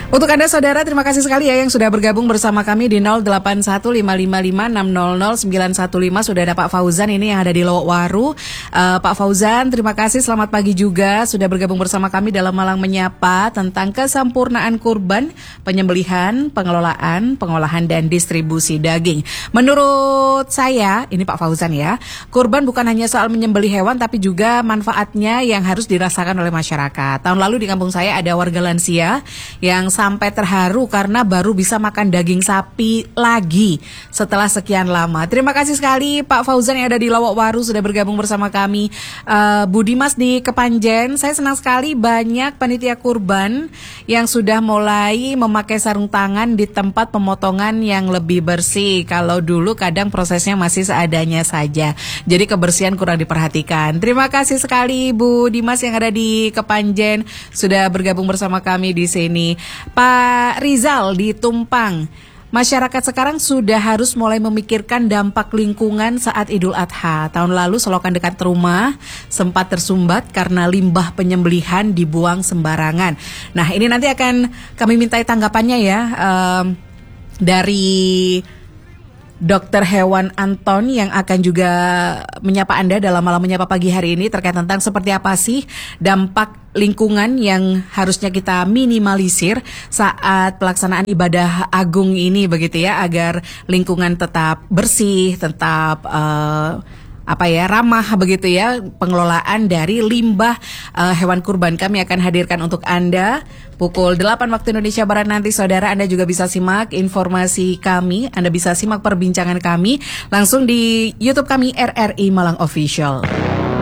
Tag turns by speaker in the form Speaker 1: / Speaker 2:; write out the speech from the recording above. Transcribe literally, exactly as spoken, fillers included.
Speaker 1: Untuk Anda saudara, terima kasih sekali ya yang sudah bergabung bersama kami di nol delapan satu lima lima lima enam nol nol sembilan satu lima. Sudah ada Pak Fauzan ini yang ada di Lowokwaru. uh, Pak Fauzan, terima kasih, selamat pagi juga sudah bergabung bersama kami dalam Malang Menyapa tentang kesempurnaan kurban, penyembelihan, pengelolaan, pengolahan dan distribusi daging. Menurut saya, ini Pak Fauzan ya, kurban bukan hanya soal menyembelih hewan tapi juga manfaatnya yang harus dirasakan oleh masyarakat. Tahun lalu di kampung saya ada warga lansia yang sampai terharu karena baru bisa makan daging sapi lagi setelah sekian lama. Terima kasih sekali Pak Fauzan yang ada di Lowokwaru sudah bergabung bersama kami. uh, Bu Dimas di Kepanjen, saya senang sekali banyak panitia kurban yang sudah mulai memakai sarung tangan di tempat pemotongan yang lebih bersih. Kalau dulu kadang prosesnya masih seadanya saja, jadi kebersihan kurang diperhatikan. Terima kasih sekali Bu Dimas yang ada di Kepanjen sudah bergabung bersama kami di sini. Pak Rizal di Tumpang, masyarakat sekarang sudah harus mulai memikirkan dampak lingkungan saat Idul Adha. Tahun lalu selokan dekat rumah sempat tersumbat karena limbah penyembelihan dibuang sembarangan. Nah, ini nanti akan kami mintai tanggapannya ya um, dari Dokter Hewan Anton yang akan juga menyapa Anda dalam Malam Menyapa pagi hari ini terkait tentang seperti apa sih dampak lingkungan yang harusnya kita minimalisir saat pelaksanaan ibadah agung ini begitu ya, agar lingkungan tetap bersih, tetap uh, apa ya ramah begitu ya pengelolaan dari limbah uh, hewan kurban. Kami akan hadirkan untuk Anda pukul delapan waktu Indonesia Barat nanti saudara. Anda juga bisa simak informasi kami, Anda bisa simak perbincangan kami langsung di YouTube kami R R I Malang Official.